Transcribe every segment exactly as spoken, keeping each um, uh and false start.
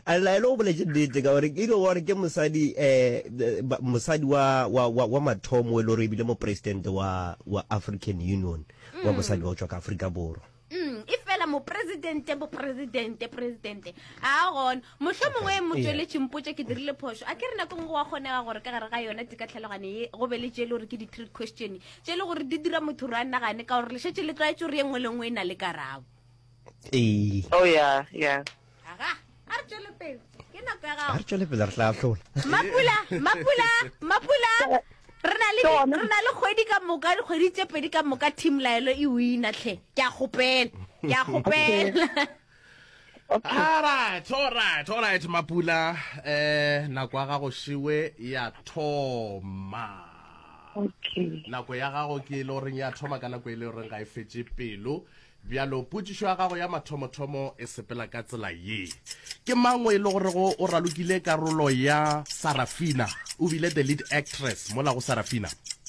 a la lo bole nnete ka gore ke go gore ke mosadi eh mosadi wa wa wa mathomo le re bile mo president wa wa African Union wa mosadi wa tswa ka Africa Borwa. Mm, ifela mo presidente mo presidente presidente a gone mohlomongwe mo tswele tšimpotse ke dirile phoso a ke rena go wa kgonega gore ka gare ga yona tika tlhalogane go be le tšele gore ke di trick question tšele gore di dira motho ra nagane ka gore le šetse le tlaetse re engwe lengwe ena le karabo. Eh oh yeah yeah aga a re tšele pele ke nako ya gago a re tšele pele re tla tlola mapula mapula mapula rena le rena le khwedi ka moka le khwedi tse pedi ka moka team laelo e wina hle ke a gopela ke a gopela. All right, all right, all right, Mapula. Eh, nako ya gago shiwe ya thoma. Okay. Nako ya gago ke le reng ya thoma ka nako ile reng ga e fetse pelo. Bialo putsisho ya gago ya mathomo thomo e sepela ka tsela ye. Ke mangwe ile gore go o ralukile karolo ya Sarafina. O bile the lead actress mola go Sarafina.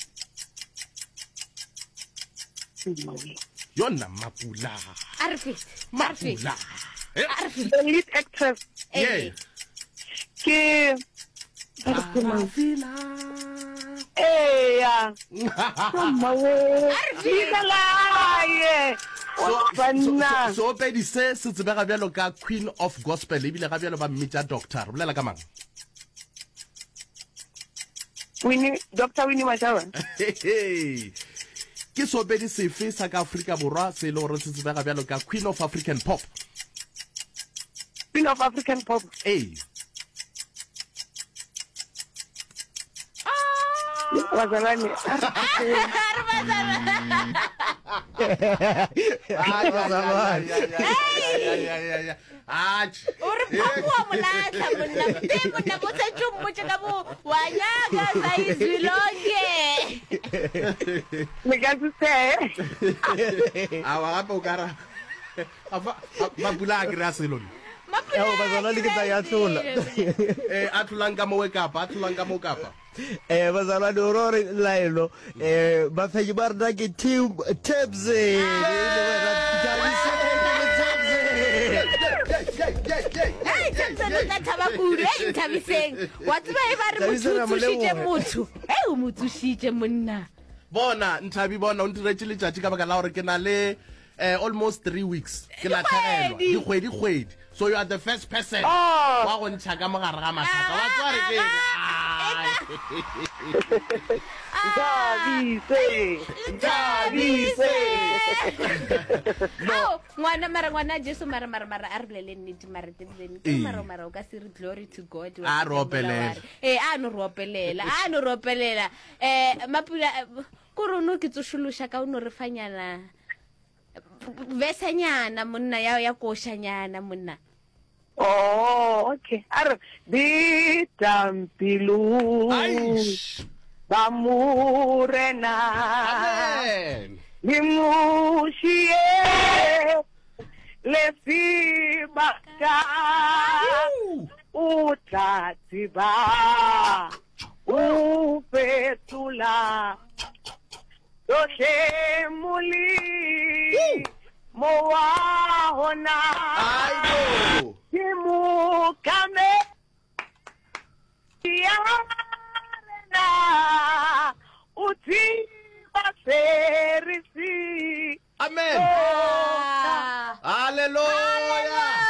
Yona Mapula. Arfi. Mapula. The lead actress. Yeah. Ke Sarafina. Eh ya. Arfi. So, so, so pedi se se tsebega bjalo ka Queen of Gospel ebile ga bjalo ba mmitsa doctor bolela ka mang Winnie Doctor Winnie Mashawa ke so pedi sefe sa ka Africa Borwa se le gore se tsebega bjalo ka Queen of African Pop Queen of African Pop eh Wazalani ay ay ay ay ay ach uri phapua molatla monna mpe monna bo tsa tšumbo tša bo wa nyaga sa izilonge me ka se awa gape o kara Mapula a kry-a selo ya o ba zona le ke tsa ya tlola eh a tlolang ka mo we kapa a tlolang ka mo kapa eh ba zona le rore laelo eh ba fetši ba rena ke team Tebze hey tsa nna thaba kudu hey thabiseng wa tseba e ba re mothušitše motho hey o mothušitše monna bona Nthabi bona o ntiretse letšatši ka baka la gore ke na le uh, almost three weeks ke la tlhagelwa dikgwedi kgwedi so you are the first person wa go ntšha ka mogare ga mathata wa tsware ke Davise Davise no ngwana mara ngwana Jesu mara mara mara a re bolele nnete mara tebeleng ke mara mara o ka se re glory to God a ropelela eh a no ropelela a no ropelela eh Mapula ko rono ke tsošološa ka o no re fanyana vesanyana monna ya ya koshanyana monna oh okay ar di tampilu bamurena amen limushie lesibaka utatiba upetula Dohe muli moa hona aibo kimu kame yarena uti baserisi amen hallelujah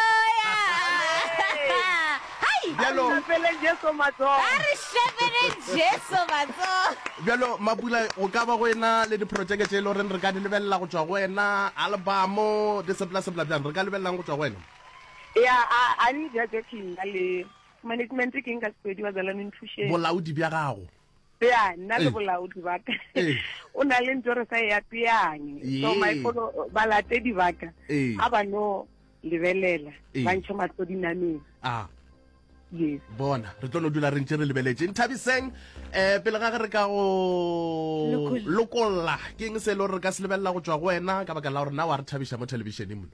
Bialo pele Jesu matso are shebele Jesu matso Bialo Mapula o ka ba go ena le di project tse le re re ka di lebella go tswa go wena album de sepla sepla bjang re ka lebella go tswa go wena ya a ni ja ke le management ke nka spedi wa zala nthushe bolaodi bja gago ya nna le bolaodi ba ka o na le ntore sa ya piane so my photo balate di baka aba no lebelela ba ntse matso dinameng ah yes bona re tlo no dula re ntse re lebeletse Nthabiseng eh pele ga re ka go lokolla ke eng se le re ka se lebella go tswa go wena ka baka la gore na wa re thabisha mo television mo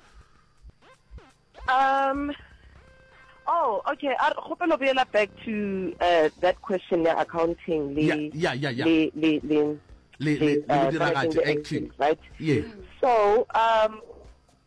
um oh okay I hope I'll be back to uh, that question yeah accounting le yeah yeah yeah le le le le le le acting right yeah mm. so um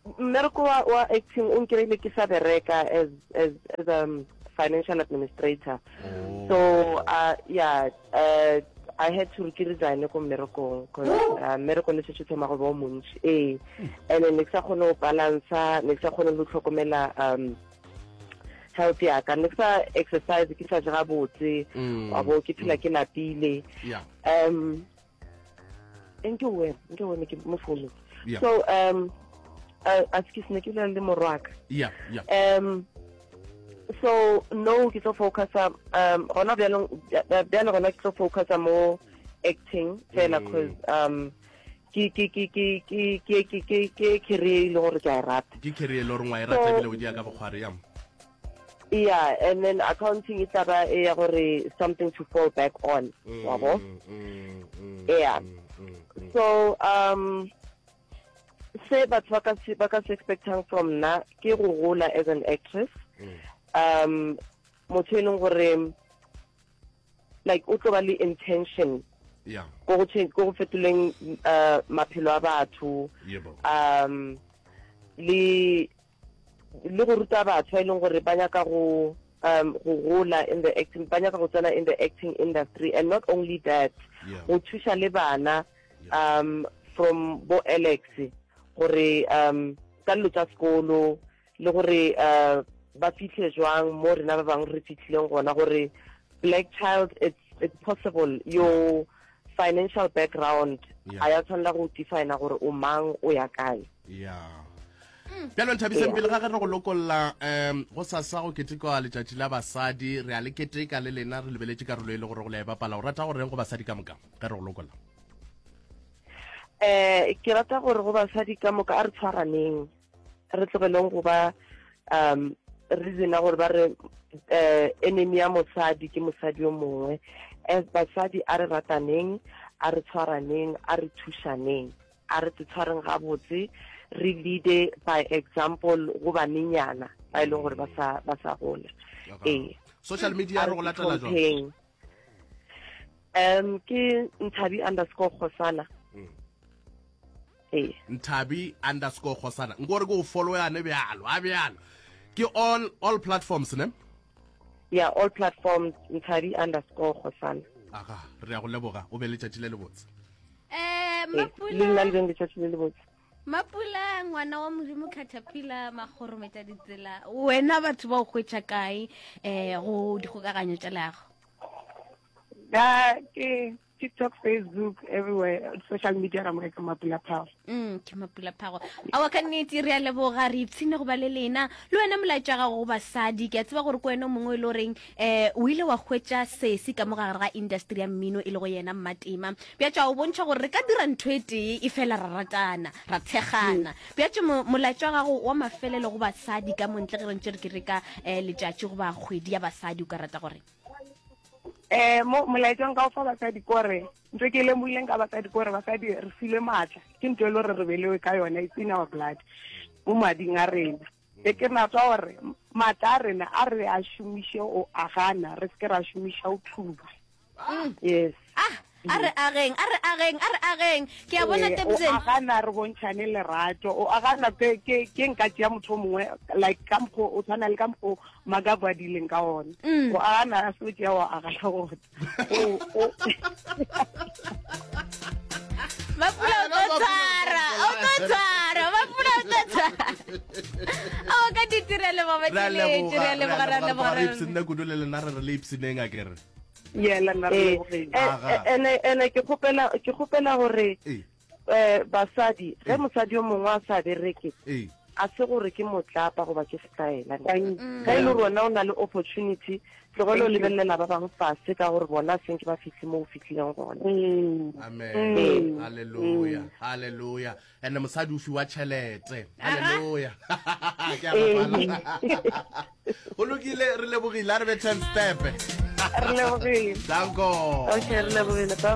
mmereko wa wa acting o nkile ke sa bereka as as as a financial administrator. Oh. So uh yeah, uh I had to resign ko mmereko because uh mmereko ne se tsema go bo montsi eh and then nexa khona o balance nexa khona lo tlhokomela um health ya ka nexa exercise ke sa jara botse wa bo ke tla ke lapile. Yeah. Um into we into we ke mo phone. Yeah. So um uh excuse me ke le le morwaka. Yeah, yeah. Um so no ke so focus um gona bjalo bjalo gona ke so focus mo acting fela cause um ke ke ke ke ke ke ke ke ke career le gore ke a rata ke career le gore ngwa e rata bile o dia ka bogware yam. Yeah, and then accounting is about eh gore something to fall back on wabo. Yeah. So um say but what can what can expecting from na ke go rola as an actress. Um motho ene gore like o tlo ba le intention. Yeah. Go change go fetuleng uh maphelo a batho. Yebo. Um le le go ruta batho ile gore ba nyaka go um go rola in the acting ba nyaka go tsena in the acting industry, and not only that go thusha le bana um from bo Alex gore um ka lutsa skolo le gore uh ba fitlhe jwang mo rena ba bang re fitlhileng gona gore black child it's it's possible your financial background aya tshwanela go define gore o mang o ya kae. Yeah. Bjalo nthabiseng pele ga re go lokolla um go sa sa go ketekwa letšatši la basadi re a le keteka le lena re lebeletse karolo e le gore go la e bapala o rata gore go basadi ka moka ga re go lokolla. Eh ke rata gore go basadi ka moka a re tshwaraneng re tlogeleng go ba um reason gore ba re eh enemy ya mosadi ke mosadi yo mongwe as basadi a re rataneng a re tshwaraneng a re thushaneng a re tshwareng ga botse re lead by example go ba menyana ba ile gore ba sa ba sa gola. Eh social media re go latela jwa um ke Nthabi underscore Khosana. Eh Nthabi underscore Khosana ngore go follow yana bjalo a bjalo ke all all platforms ne. Yeah, all platforms Nthabi underscore Khosana. Aga re a go leboga o be le tšatši le le botse. Eh le nna le beng le tšatši le le botse. Mapula ngwana wa modimo Caterpillar magorometa ditsela wena batho ba o gwetša kae eh go dikgokaganyo tša lago? Da ke TikTok, Facebook, everywhere, social media ra mo ka Mapula Power. Mm ke Mapula Power. Awa ka nnete re a leboga re ipsine go ba le lena le wena molaetša ga go basadi ke a tseba gore ko wena mongwe le reng eh o ile wa gwetša sesi ka mogare ga industry ya mmino e le go yena Mmatima bja tša o bontšha gore re ka dira ntho e tee e fela ra ratana ra thegana bja tša molaetša ga go wa mafelelo go basadi ka montle ge re ntše re ke re ka letšatši go ba kgwedi ya basadi o ka rata gore eh mo molaetša ka o fa basadi kore ntse ke le muleng ka basadi kore basadi re file matla ke ntwe le re re belewe ka yona it's in our blood mo mading a rena e ke na tswa gore matla a rena a re a shumishe o agana re se ke ra shumisha o thuba. Yes. Ah are ageng are ageng are ageng ke a bona Tebzeni o agana re bontšhane le rato o agana ke ke ke nka tšea motho mongwe like ka mpo o tshwana le ka mpo magabo a dileng ka ona o agana a se tšea wa agala gona o Mapula o tsara o tsara Mapula o tsara o ka ditirele ba ba tile ditirele ba ra le ba ra ipsine go dole le na re le ipsineng a kere. Yeah la nna re ene ene ke khopela ke khopela gore eh basadi ge mosadi o mongwe a sa bereke a se gore ke motlapa go ba ke style ga ile rona o na le opportunity tlogelo le belela ba bang fase ka gore bona seng ke ba fitlhe mo fitlhileng gona. Amen. Hallelujah. Hallelujah. And mosadi o fiwa tšhelete. Hallelujah. Ke a bapala. O lokile re lebogile a re be ten step. Re lebogile. Danko. Okay, re lebogile.